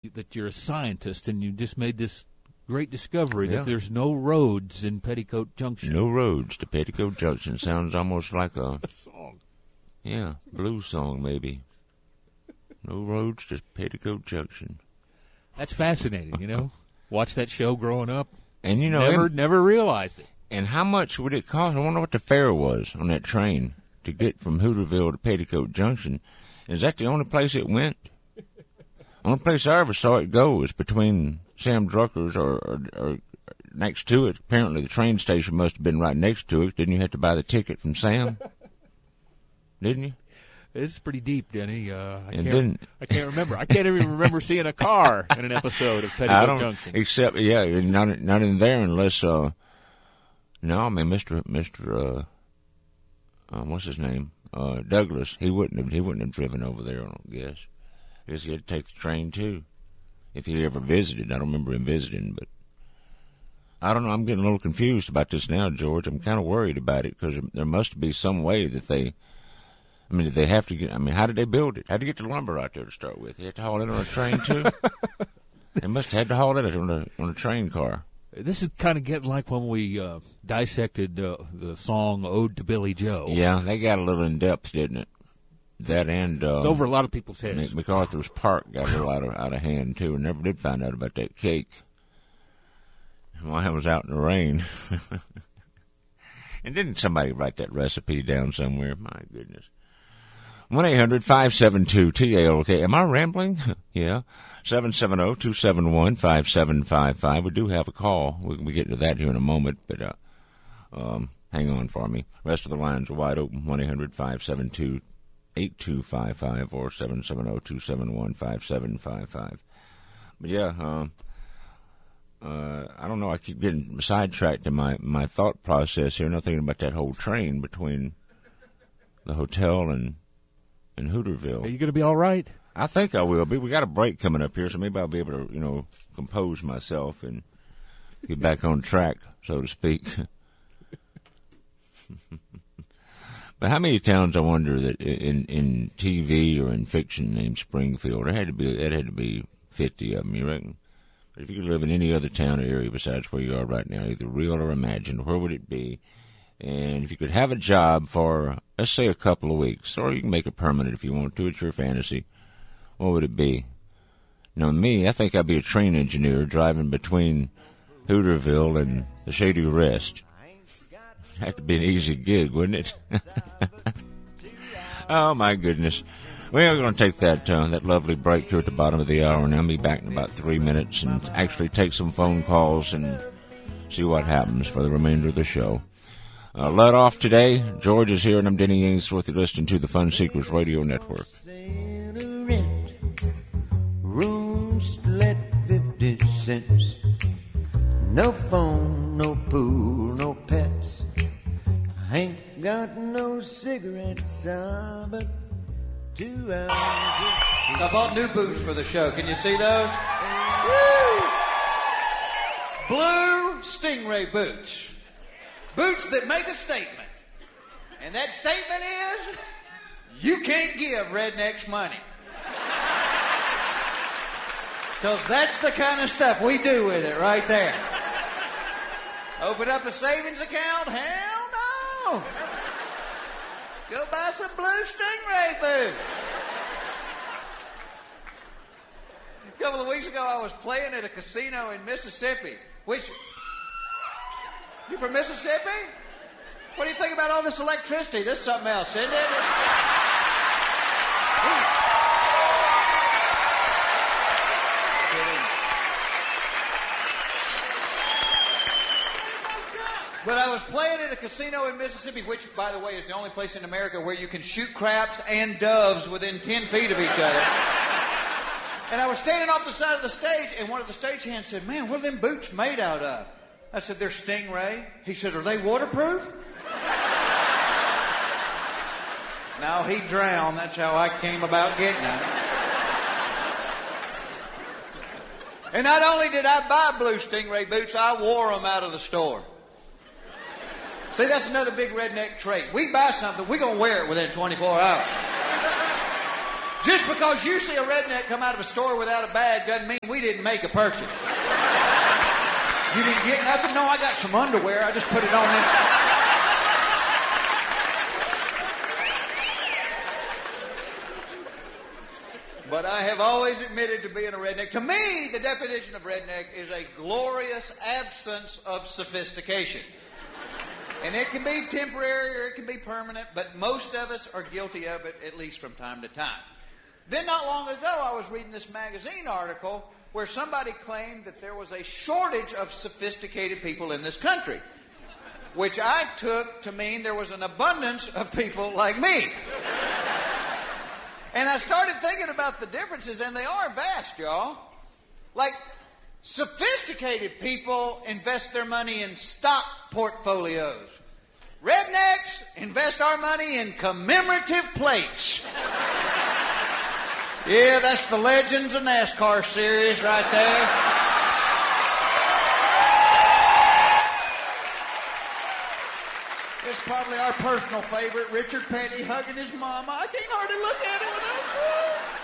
that you're a scientist and you just made this great discovery that there's no roads in Petticoat Junction. No roads to Petticoat Junction. Sounds almost like a song. Yeah, blues song maybe. No roads to Petticoat Junction. That's fascinating, you know. Watch that show growing up. And, you know, never realized it. And how much would it cost? I wonder what the fare was on that train to get from Hooterville to Petticoat Junction. Is that the only place it went? Only place I ever saw it go was between Sam Drucker's or next to it. Apparently the train station must have been right next to it. Didn't you have to buy the ticket from Sam? Didn't you? It's pretty deep, Denny. I can't remember. I can't even remember seeing a car in an episode of Petticoat Junction. Except, not in there unless, no, I mean, Mr. What's his name? Douglas. He wouldn't have driven over there, I don't guess. I guess he had to take the train, too. If he ever visited. I don't remember him visiting, but I don't know. I'm getting a little confused about this now, George. I'm kind of worried about it because there must be some way that did they have to get, how did they build it? How did they get the lumber out there to start with? They had to haul it on a train, too? They must have had to haul it on a train car. This is kind of getting like when we dissected the song Ode to Billy Joe. Yeah, they got a little in-depth, didn't it? That and... it's over a lot of people's heads. MacArthur's Park got a little out of hand, too, and never did find out about that cake while I was out in the rain. And didn't somebody write that recipe down somewhere? My goodness. 1-800-572-TALK. Am I rambling? Yeah. 770-271-5755. We do have a call. We get to that here in a moment, but hang on for me. Rest of the lines are wide open. 1-800-572-8255 or 770-271-5755. But yeah, I don't know. I keep getting sidetracked in my thought process here. Not thinking about that whole train between the hotel and Hooterville. Are you going to be all right? I think I will be. We got a break coming up here, so maybe I'll be able to, compose myself and get back on track, so to speak. But how many towns, I wonder, that in TV or in fiction named Springfield, there had to be 50 of them, you reckon? But if you could live in any other town or area besides where you are right now, either real or imagined, where would it be? And if you could have a job for, let's say, a couple of weeks, or you can make it permanent if you want to, it's your fantasy, what would it be? Now, me, I think I'd be a train engineer driving between Hooterville and the Shady Rest. That'd have to be an easy gig, wouldn't it? Oh, my goodness. We're going to take that lovely break here at the bottom of the hour, and I'll be back in about 3 minutes and actually take some phone calls and see what happens for the remainder of the show. Let off today. George is here, and I'm Denny Ainsworth. You're listening to the Fun Seekers Radio Network. Rooms let 50 cents. No phone, no pool, no pets. I ain't got no cigarettes, but 2 hours. I bought new boots for the show. Can you see those? Woo! Blue Stingray boots. Boots that make a statement. And that statement is, you can't give rednecks money. Because that's the kind of stuff we do with it right there. Open up a savings account? Hell no. Go buy some Blue Stingray boots. A couple of weeks ago, I was playing at a casino in Mississippi, which... You from Mississippi? What do you think about all this electricity? This is something else, isn't it? But I was playing at a casino in Mississippi, which, by the way, is the only place in America where you can shoot craps and doves within 10 feet of each other. And I was standing off the side of the stage, and one of the stagehands said, "Man, what are them boots made out of?" I said, "They're Stingray." He said, "Are they waterproof?" No, he drowned. That's how I came about getting them. And not only did I buy Blue Stingray boots, I wore them out of the store. See, that's another big redneck trait. We buy something, we're going to wear it within 24 hours. Just because you see a redneck come out of a store without a bag doesn't mean we didn't make a purchase. You didn't get nothing? No, I got some underwear. I just put it on in. But I have always admitted to being a redneck. To me, the definition of redneck is a glorious absence of sophistication. And it can be temporary or it can be permanent, but most of us are guilty of it, at least from time to time. Then not long ago, I was reading this magazine article where somebody claimed that there was a shortage of sophisticated people in this country, which I took to mean there was an abundance of people like me. And I started thinking about the differences, and they are vast, y'all. Like, sophisticated people invest their money in stock portfolios. Rednecks invest our money in commemorative plates. Yeah, that's the Legends of NASCAR series right there. It's probably our personal favorite, Richard Petty hugging his mama. I can't hardly look at it without